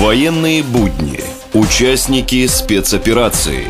Военные будни. Участники спецоперации.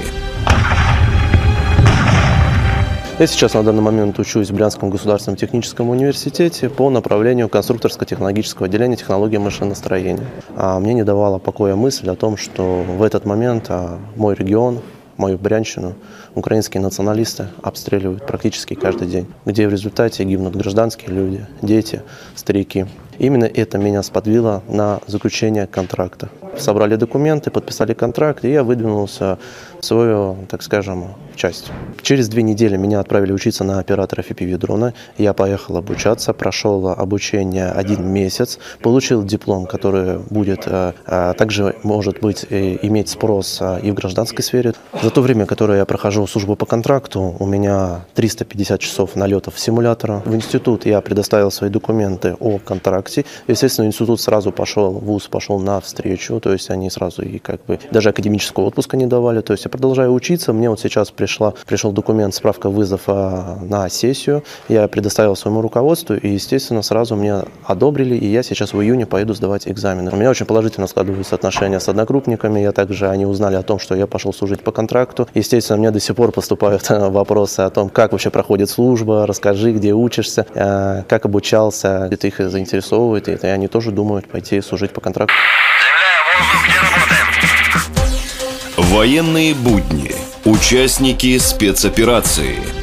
Я сейчас на данный момент учусь в Брянском государственном техническом университете по направлению конструкторско-технологического отделения технологии машиностроения. Мне не давала покоя мысль о том, что в этот момент мой регион, мою Брянщину, украинские националисты обстреливают практически каждый день, где в результате гибнут гражданские люди, дети, старики. Именно это меня сподвигло на заключение контракта. Собрали документы, подписали контракт, и я выдвинулся в свою, так скажем, часть. Через 2 недели меня отправили учиться на оператора FPV-дрона. Я поехал обучаться, прошел обучение 1 месяц, получил диплом, который будет также, может быть, иметь спрос и в гражданской сфере. За то время, которое я прохожу службу по контракту, у меня 350 часов налетов симулятора. В институт я предоставил свои документы о контракте. Естественно, институт сразу пошел, вуз пошел навстречу, то есть они сразу и даже академического отпуска не давали. То есть я продолжаю учиться. Мне вот сейчас пришел документ, справка вызова на сессию. Я предоставил своему руководству, и, естественно, сразу мне одобрили, и я сейчас в июне поеду сдавать экзамены. У меня очень положительно складываются отношения с однокрупниками. Они узнали о том, что я пошел служить по контракту. Естественно, мне до сих пор поступают вопросы о том, как вообще проходит служба, расскажи, где учишься, как обучался. Это их заинтересовывает, и они тоже думают пойти служить по контракту. Военные будни. Участники спецоперации.